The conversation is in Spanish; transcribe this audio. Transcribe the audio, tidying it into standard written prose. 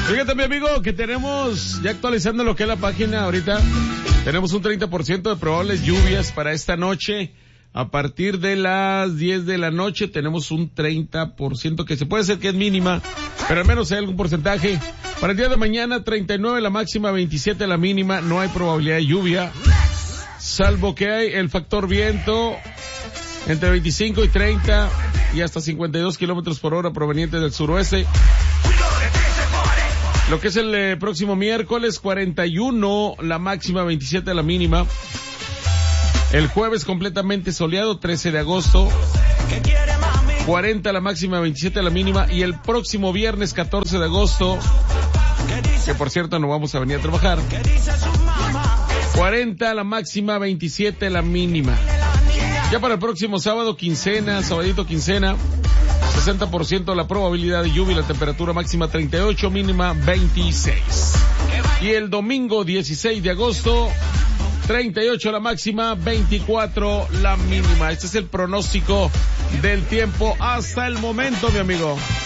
Fíjate, mi amigo, que tenemos, ya actualizando lo que es la página ahorita, tenemos un 30% de probables lluvias para esta noche. A partir de las 10 de la noche tenemos un 30% que se puede ser que es mínima, pero al menos hay algún porcentaje. Para el día de mañana, 39 la máxima, 27 la mínima, no hay probabilidad de lluvia, salvo que hay el factor viento entre 25 y 30 y hasta 52 kilómetros por hora provenientes del suroeste. Lo que es el próximo miércoles, 41 la máxima, 27 la mínima. El jueves completamente soleado, 13 de agosto. 40 la máxima, 27 la mínima. Y el próximo viernes, 14 de agosto, que por cierto no vamos a venir a trabajar. 40 la máxima, 27 la mínima. Ya para el próximo sábado, quincena, sabadito quincena, 60% la probabilidad de lluvia y la temperatura máxima 38, mínima 26. Y el domingo 16 de agosto, 38 la máxima, 24 la mínima. Este es el pronóstico del tiempo hasta el momento, mi amigo.